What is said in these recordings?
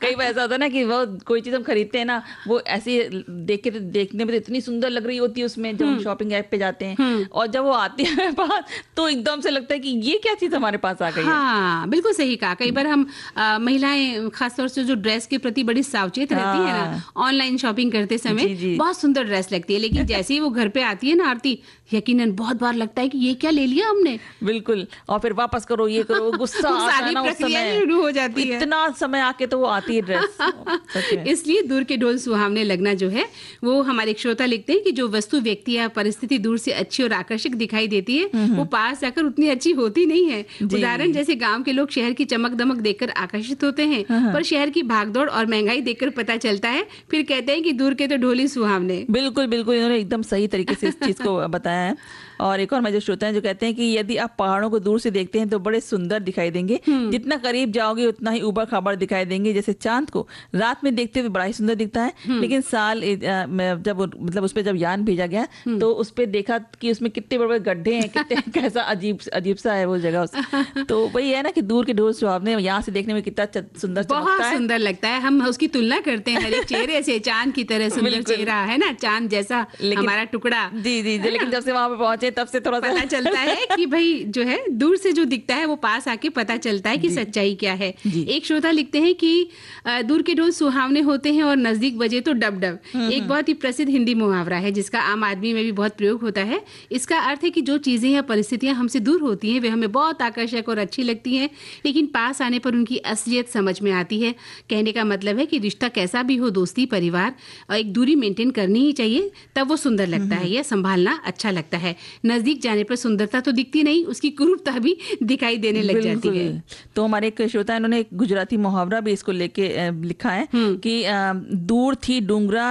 कई बार ऐसा होता है ना कि वो कोई चीज हम खरीदते हैं ना, वो ऐसी देखने में तो इतनी सुंदर लग रही होती है उसमें, जब हम शॉपिंग ऐप पे जाते हैं, और जब वो आती है पास तो एकदम से लगता है कि ये क्या चीज हमारे पास आ गई है। हाँ, बिल्कुल सही कहा। कई बार हम महिलाएं खासतौर से जो ड्रेस के प्रति बड़ी सावचेत रहती है ना, ऑनलाइन शॉपिंग करते समय बहुत सुंदर ड्रेस लगती है, लेकिन जैसे ही वो घर पे आती है ना आरती, यकीनन बहुत बार लगता है कि ये क्या ले लिया हमने। बिल्कुल, और फिर वापस करो, ये करो, गुस्सा आता है ना उस समय, शुरू हो जाती है। इतना समय आके तो वो आती है ड्रेस। इसलिए दूर के ढोल सुहावने लगना जो है, वो हमारे एक श्रोता लिखते हैं कि जो वस्तु, व्यक्ति या परिस्थिति दूर से अच्छी और आकर्षक दिखाई देती है, वो पास जाकर उतनी अच्छी होती नहीं है। उदाहरण जैसे गांव के लोग शहर की चमक दमक देखकर आकर्षित होते हैं, पर शहर की भागदौड़ और महंगाई देखकर पता चलता है, फिर कहते हैं कि दूर के तो ढोल ही सुहावने। बिल्कुल बिल्कुल, इन्होंने एकदम सही तरीके से इस चीज को बताया है। और एक और मैं जो श्रोता हैं जो कहते हैं कि यदि आप पहाड़ों को दूर से देखते हैं तो बड़े सुंदर दिखाई देंगे, जितना करीब जाओगे उतना ही ऊबड़ खाबड़ दिखाई देंगे। जैसे चांद को रात में देखते हुए बड़ा ही सुंदर दिखता है, लेकिन साल जब मतलब उस पर जब यान भेजा गया तो उस पर देखा कि उसमें कितने बड़े बड़े गड्ढे हैं, कितने कैसा अजीब सा है वो जगह। तो वही है ना कि दूर के ढोल सुहावने यहाँ से देखने में कितना सुंदर, बहुत सुंदर लगता है। हम उसकी तुलना करते हैं हर एक चेहरे से, चांद की तरह सुंदर चेहरा है ना, चांद जैसा हमारा टुकड़ा। जी, लेकिन जब से वहां पे पहुंचे तब से थोड़ा पता चलता है कि भाई जो है दूर से जो दिखता है वो पास आके पता चलता है कि सच्चाई क्या है। एक श्रोता लिखते हैं कि दूर के ढोल सुहावने होते हैं और नजदीक बजे तो डब डब। एक बहुत ही प्रसिद्ध हिंदी मुहावरा है जिसका आम आदमी में भी बहुत प्रयोग होता है। इसका अर्थ है कि जो चीजें या परिस्थितियां हमसे दूर होती हैं वे हमें बहुत आकर्षक और अच्छी लगती हैं, लेकिन पास आने पर उनकी असलियत समझ में आती है। कहने का मतलब है कि रिश्ता कैसा भी हो, दोस्ती, परिवार, और एक दूरी मेंटेन करनी ही चाहिए, तब वो सुंदर लगता है, यह संभालना अच्छा लगता है। नजदीक जाने पर सुंदरता तो दिखती नहीं, उसकी कुरूपता भी दिखाई देने लग जाती है। तो हमारे एक श्रोता है, इन्होंने एक गुजराती मुहावरा भी इसको लेके लिखा है कि दूर थी डूंगरा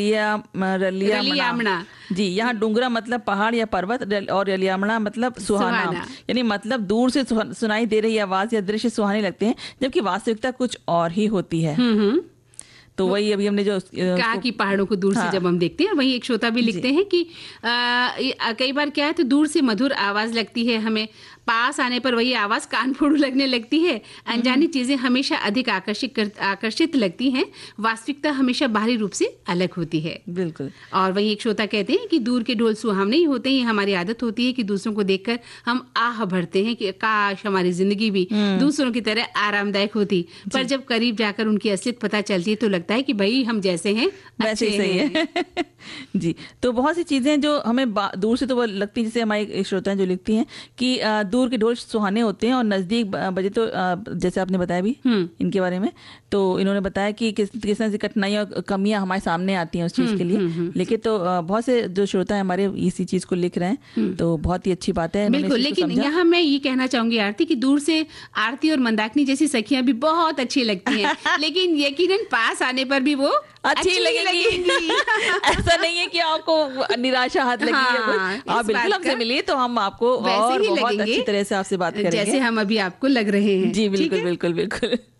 रलियामणा। जी, यहाँ डूंगरा मतलब पहाड़ या पर्वत, और रलियामणा मतलब सुहाना। यानी मतलब दूर से सुनाई दे रही आवाज या दृश्य सुहाने लगते हैं, जबकि वास्तविकता कुछ और ही होती है। तो वही अभी हमने जो कहा कि पहाड़ों को दूर से जब हम देखते हैं, वही एक श्रोता भी लिखते हैं कि कई बार क्या है तो दूर से मधुर आवाज लगती है हमें, पास आने पर वही आवाज कान फोड़ू लगने लगती है। अनजानी चीजें हमेशा अधिक आकर्षित लगती हैं, वास्तविकता हमेशा बाहरी रूप से अलग होती है। बिल्कुल। और वही एक श्रोता कहते हैं कि दूर के ढोल सुहावने ही होते हैं। हमारी आदत होती है कि दूसरों को देखकर हम आह भरते हैं कि काश हमारी जिंदगी भी दूसरों की तरह आरामदायक होती, पर जब करीब जाकर उनकी असलियत पता चलती है तो लगता है कि भाई हम जैसे हैं वैसे ही सही है। जी, तो बहुत सी चीजें जो हमें दूर से तो वो लगती है, जैसे हमारी श्रोता जो लिखती हैं कि दूर के ढोल सुहाने होते हैं और नजदीक बजे तो जैसे आपने बताया भी इनके बारे में, तो इन्होंने बताया कि किस तरह से कठिनाइयां और कमियां हमारे सामने आती हैं उस चीज के लिए। लेकिन तो बहुत से जो श्रोता है हमारे इसी चीज को लिख रहे हैं, तो बहुत ही अच्छी बात है। बिल्कुल, लेकिन यहाँ मैं ये कहना चाहूंगी आरती कि दूर से आरती और मंदाकिनी जैसी सखियां भी बहुत अच्छी लगती हैं, लेकिन यकीनन पास आने पर भी वो अच्छी लगेंगी। ऐसा नहीं है कि आपको निराशा हाथ लगी है, आप बिल्कुल हमसे मिलिए तो हम आपको और बहुत अच्छी तरह से आपसे बात करेंगे, जैसे हम अभी आपको लग रहे हैं। जी बिल्कुल बिल्कुल बिल्कुल।